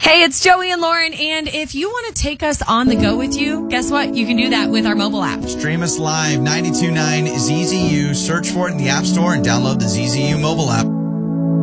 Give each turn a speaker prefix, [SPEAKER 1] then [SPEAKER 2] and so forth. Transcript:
[SPEAKER 1] Hey, it's Joey and Lauren, and if you want to take us on the go with you, guess what? You can do that with our mobile app.
[SPEAKER 2] Stream us live, 92.9 ZZU. Search for it in the App Store and download the ZZU mobile app.